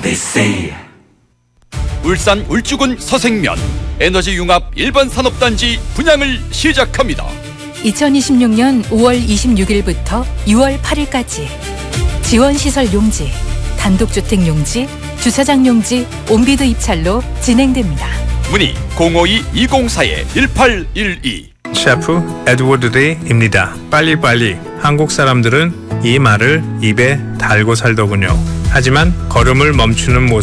they say. 울산 울주군 서생면 에너지융합 일반산업단지 분양을 시작합니다. 2026년 5월 26일부터 6월 8일까지 지원시설 용지, 단독주택 용지, 주차장 용지, 온비드 입찰로 진행됩니다. 문의 052-204-1812. 셰프 에드워드 데이입니다. 빨리빨리. 한국 사람들은 이 말을 입에 달고 살더군요. 하지만 걸음을 멈추는 모습